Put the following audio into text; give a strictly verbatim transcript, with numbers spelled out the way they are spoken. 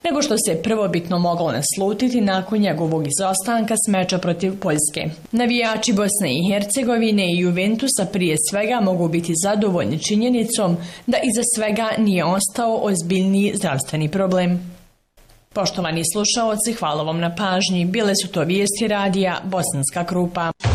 nego što se prvobitno moglo naslutiti nakon njegovog izostanka s meča protiv Poljske. Navijači Bosne i Hercegovine i Juventusa prije svega mogu biti zadovoljni činjenicom da iza svega nije ostao ozbiljniji zdravstveni problem. Poštovani slušaoci, hvala vam na pažnji. Bile su to vijesti radija Bosanska Krupa.